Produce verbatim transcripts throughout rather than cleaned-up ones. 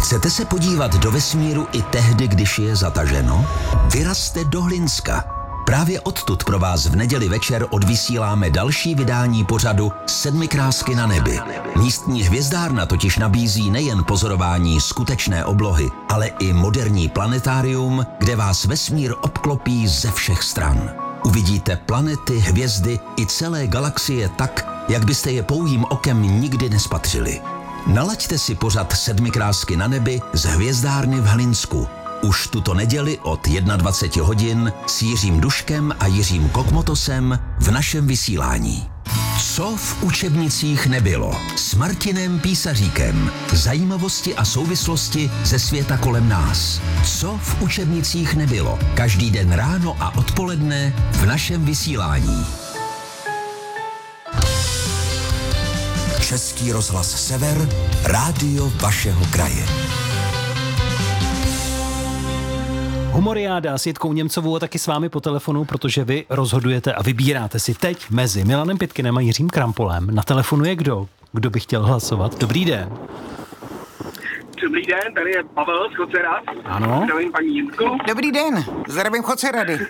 Chcete se podívat do vesmíru i tehdy, když je zataženo? Vyrazte do Hlinska. Právě odtud pro vás v neděli večer odvysíláme další vydání pořadu Sedmi krásky na nebi. Místní hvězdárna totiž nabízí nejen pozorování skutečné oblohy, ale i moderní planetárium, kde vás vesmír obklopí ze všech stran. Uvidíte planety, hvězdy i celé galaxie tak, jak byste je pouhým okem nikdy nespatřili. Nalaďte si pořad Sedmi krásky na nebi z hvězdárny v Hlinsku. Už tuto neděli od dvacet jedna hodin s Jiřím Duškem a Jiřím Kokmotosem v našem vysílání. Co v učebnicích nebylo? S Martinem Písaříkem. Zajímavosti a souvislosti ze světa kolem nás. Co v učebnicích nebylo? Každý den ráno a odpoledne v našem vysílání. Český rozhlas Sever, rádio vašeho kraje. Humoriáda s Jitkou Němcovou a taky s vámi po telefonu, protože vy rozhodujete a vybíráte si teď mezi Milanem Pitkinem a Jiřím Krampolem. Na telefonu je kdo? Kdo by chtěl hlasovat? Dobrý den. Dobrý den, tady je Pavel z Chocerad. Ano. Zdravím paní Jitku. Dobrý den, zdravím Chocerady.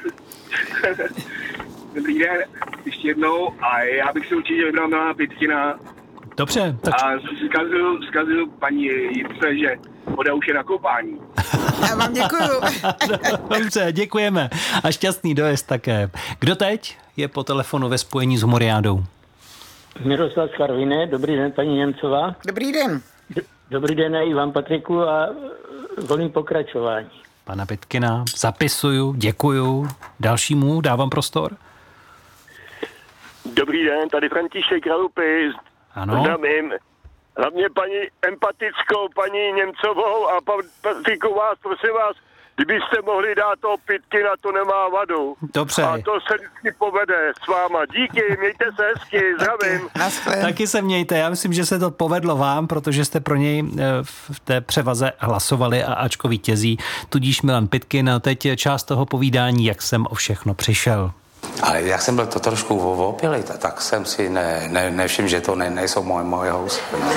Dobrý den, ještě jednou. A já bych si určitě vybral Milana Pitkina. Dobře, tak... A zkazil, zkazil paní Jitce, že voda už je na koupání. Já vám děkuju. Dobře, děkujeme. A šťastný dojezd také. Kdo teď je po telefonu ve spojení s Humoriádou? Miroslav Karviné, dobrý den, paní Němcová. Dobrý den. Dobrý den i vám, Patriku, a volný pokračování. Pana Pitkina zapisuju, děkuju. Dalšímu dávám prostor. Dobrý den, tady František Kralupy. Ano. Zdravím. Hlavně paní empatickou, paní Němcovou a Patriku vás, prosím vás, kdybyste mohli dát toho Pitkina, to nemá vadu. Dobře. A to se vždycky povede s váma. Díky, mějte se hezky, zdravím. Taky, Taky se mějte. Já myslím, že se to povedlo vám, protože jste pro něj v té převaze hlasovali a ačko vítězí. Tudíž Milan Pitkin. A teď je část toho povídání, jak jsem o všechno přišel. Ale jak jsem byl to trošku opilý, tak jsem si ne, ne, nevšiml, že to ne, nejsou moje, moje housy. No.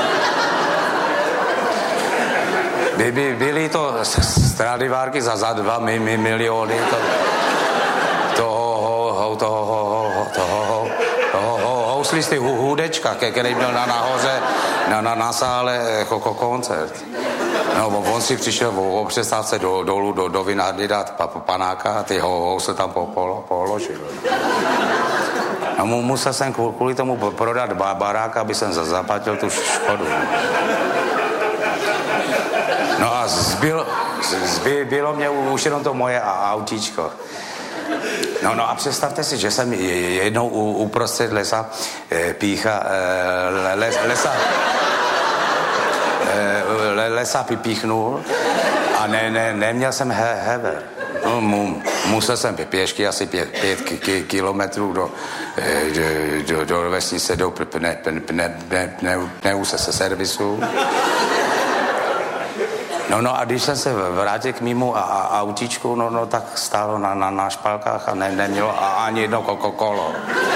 By, by, byly to Stradivárky za, za dva mi, mi, miliony to, toho, toho, toho, toho, toho houslisty hudečka, který byl na nahoře, na, na, na sále jako koncert. No, on si přišel o přestávce do, dolů do, do vinárny dát pa, panáka a ty ho, housle tam po, po, položil. No, mu, musel jsem kvůli tomu prodat barák, aby jsem zaplatil tu škodu. No a zbyl, zbyl, bylo mě už jenom to moje autíčko. No, no a představte si, že jsem jednou uprostřed lesa pícha, les, lesa, lesa píchnul a ne, ne, neměl jsem he, hever. No, mu, musel jsem pěšky asi pět, pět ki, ki, kilometrů do, do, do, do vesnice, do pne, pne, pne, pne, pne, pne, se servisu. No, no a když jsem se vrátil k mému a, a autíčku, no, no tak stálo na, na, na špalkách a ne, nemělo a, ani jedno kolo.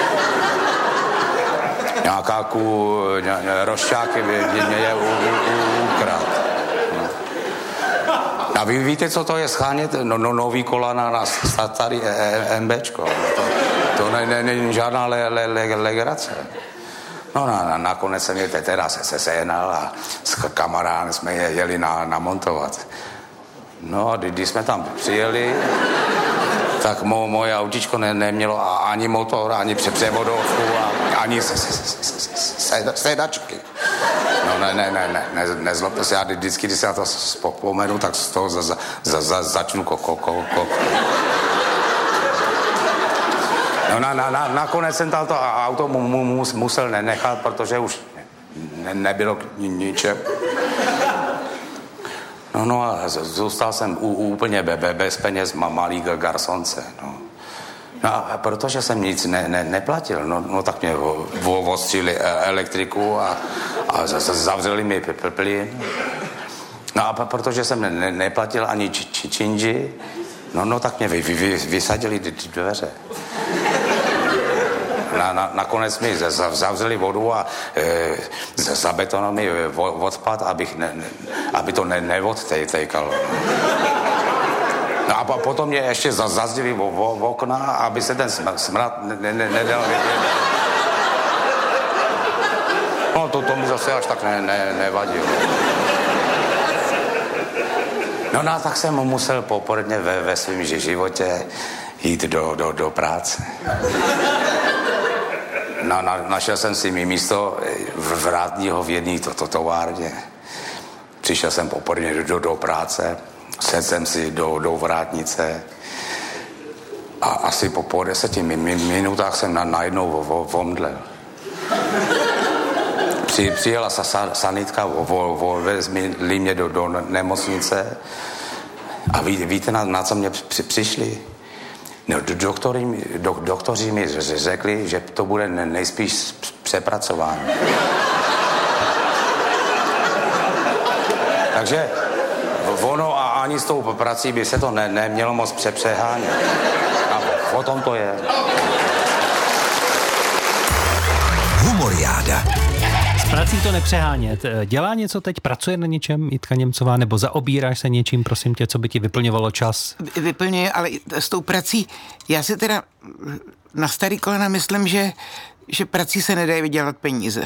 Nějaká ků, rošťáky mě je ukrát. No. A vy víte, co to je schánět no, no, nový kola na, na starý MBčko. To, to není ne, ne, žádná le, le, le, legrace. No na, na, nakonec jsem je teda se sesénal a s kamarádem jsme je jeli na, namontovat. No a když jsme tam přijeli, tak mo, moje autíčko ne, nemělo a, ani motor, ani převodovku a ani se, se, se, se, se, sedačky. No ne, ne, ne, ne, ne nezlobte se, já vždycky, když se na to vzpomenu, tak z toho za, za, za, za, začnu koko, koko, koko. No na, na, na, nakonec jsem tam to auto mu, mu, musel nenechat, protože už ne, nebylo k ničem. No, no a zůstal jsem u, úplně be, be, bez peněz malý garsonce, no. No a protože jsem nic ne, ne, neplatil, no, no tak mě ostřili elektriku a, a zavřeli mi plyn. No a protože jsem ne, ne, neplatil ani či, či, činži, no, no tak mě vy, vy, vy, vysadili dveře. na, na, nakonec mi zavřeli vodu a e, za betonem mi odpad, abych ne, ne, aby to ne, neodtejkalo. No a potom mě ještě zazdili v okna, aby se ten smrad nedal ne, ne, vidět. No to, to mi zase až tak ne, ne, nevadilo. No, no tak jsem musel poporodně ve, ve svém životě jít do, do, do práce. No, na, našel jsem si mi místo vrátního v jedné to, to, továrně. Přišel jsem poporodně do, do, do práce, sedl jsem si do, do vrátnice a asi po, po deseti minutách jsem na, najednou omdlel. Při, přijela sa, sa, sanitka, vezli mě do, do nemocnice a ví, víte, na, na co mě při, přišli? No, doktory, do, doktoři mi řekli, že to bude nejspíš přepracování. Takže ono a ani s tou prací by se to ne, nemělo moc přepřehánět. A o tom to je. Humoriáda. S prací to nepřehánět. Dělá něco teď? Pracuje na něčem Jitka Němcová? Nebo zaobíráš se něčím, prosím tě, co by ti vyplňovalo čas? Vyplňuje, ale s tou prací, já si teda na starý kolena myslím, že, že prací se nedají vydělat peníze.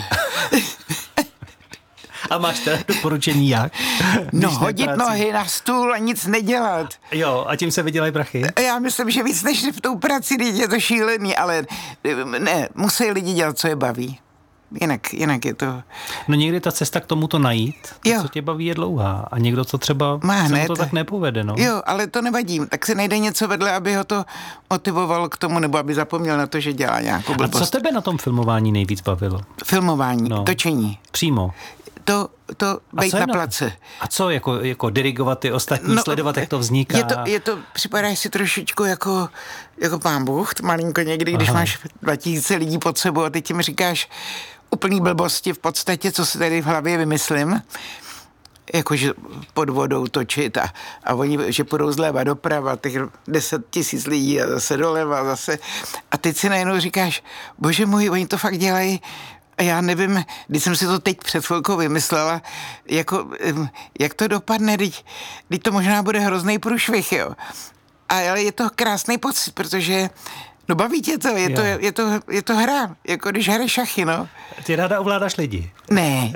A máš teda doporučení jak? No hodit prací. Nohy na stůl a nic nedělat. Jo, a tím se vydělají prachy? Já myslím, že víc než v tou prací je to šílený, ale ne, musí lidi dělat, co je baví. Jinak, jinak je to... No někdy ta cesta k tomuto najít, to, co tě baví, je dlouhá. A někdo to třeba má se mu to tak nepovede, no. Jo, ale to nevadí. Tak se najde něco vedle, aby ho to motivovalo k tomu, nebo aby zapomněl na to, že dělá nějakou blbost. A co tebe na tom filmování nejvíc bavilo? Filmování, no. Točení. Přímo. To, to bejt na place. A co, jako, jako dirigovat ty ostatní, no, sledovat, jak to vzniká? Je to, je to připadáš si trošičku jako, jako Pán Bůh, malinko někdy, když Aha. máš dva tisíce lidí pod sebou a teď jim říkáš úplný blbosti v podstatě, co si tady v hlavě vymyslím, jakože pod vodou točit a, a oni, že půjdou zleva doprava, těch deset tisíc lidí a zase doleva, zase. A teď si najednou říkáš, bože můj, oni to fakt dělají. A já nevím, když jsem si to teď před chvilkou vymyslela, jako, jak to dopadne, teď, teď to možná bude hrozný průšvih, jo. A, ale je to krásný pocit, protože no baví tě to, je, to, je, to, je to hra, jako když hraješ šachy, no. Ty ráda ovládáš lidi? Ne.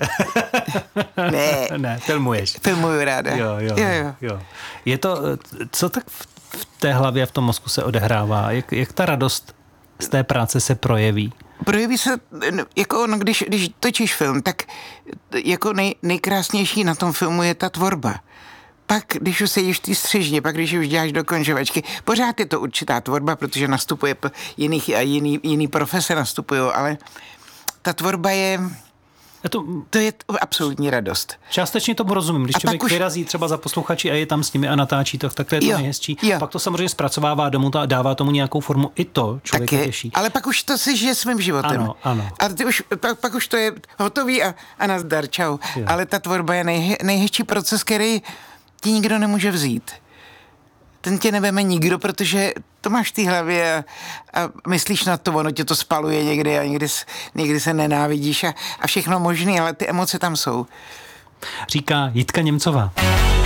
ne. Ne, filmuješ. Filmuju ráda. Jo, jo, jo, jo. jo. Je to, co tak v, v té hlavě, v tom mozku se odehrává? Jak, jak ta radost z té práce se projeví? Projeví se, jako no, když, když točíš film, tak jako nej, nejkrásnější na tom filmu je ta tvorba. Pak, když už sedíš v té střižně, pak, když už děláš dokončovačky, pořád je to určitá tvorba, protože nastupuje jiných a jiný, jiný profese nastupují, ale ta tvorba je... To, to je absolutní radost. Částečně tomu rozumím. Když a člověk už... vyrazí třeba za posluchači a je tam s nimi a natáčí to, tak to je to nejhezčí. Jo. Pak to samozřejmě zpracovává domů a dává tomu nějakou formu. I to člověk je, těší. Ale pak už to si žije svým životem. Ano, ano. A ty už, pak, pak už to je hotový a, a nazdar, čau. Jo. Ale ta tvorba je nej, nejhezčí proces, který ti nikdo nemůže vzít. Ten tě neveme nikdo, protože to máš v té hlavě a, a myslíš na to, ono tě to spaluje někdy a někdy, někdy se nenávidíš a, a všechno možné, ale ty emoce tam jsou. Říká Jitka Němcová.